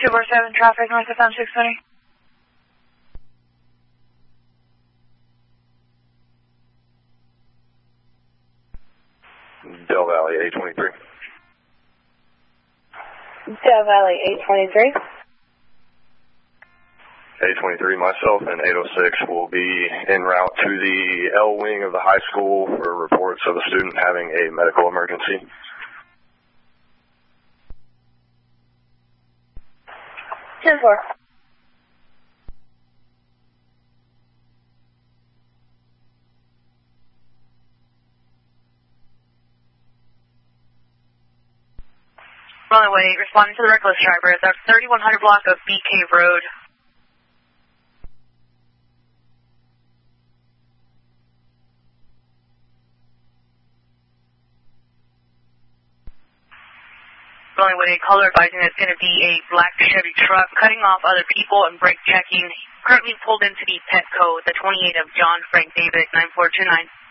247 traffic north of M620. Del Valley 823. Del Valley 823. 823, myself and 806 will be en route to the L wing of the high school for reports of a student having a medical emergency. 10-4. Runway 8, responding to the reckless driver at the 3100 block of BK Road. Runway 8, caller advising that it's going to be a black Chevy truck cutting off other people and brake checking. Currently pulled into the Petco, the 28 of John Frank David 9429.